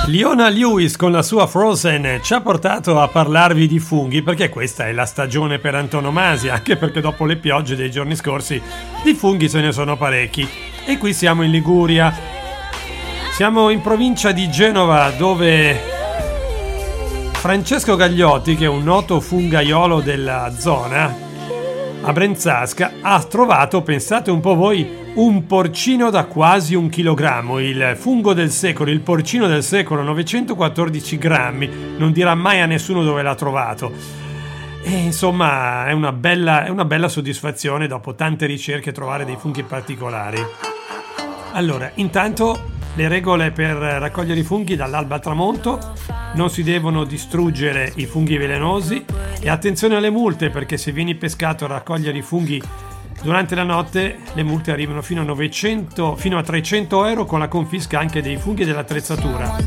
Leona Lewis con la sua Frozen ci ha portato a parlarvi di funghi, perché questa è la stagione per antonomasia, anche perché dopo le piogge dei giorni scorsi di funghi se ne sono parecchi. E qui siamo in Liguria, siamo in provincia di Genova, dove Francesco Gagliotti, che è un noto fungaiolo della zona, a Brenzasca, ha trovato, pensate un po' voi, un porcino da quasi 1 chilogrammo, il fungo del secolo, il porcino del secolo, 914 grammi, non dirà mai a nessuno dove l'ha trovato. E insomma è una bella soddisfazione dopo tante ricerche trovare dei funghi particolari. Allora, intanto le regole per raccogliere i funghi dall'alba al tramonto: non si devono distruggere i funghi velenosi, e attenzione alle multe, perché se vieni pescato a raccogliere i funghi durante la notte le multe arrivano fino a 300 euro, con la confisca anche dei funghi e dell'attrezzatura.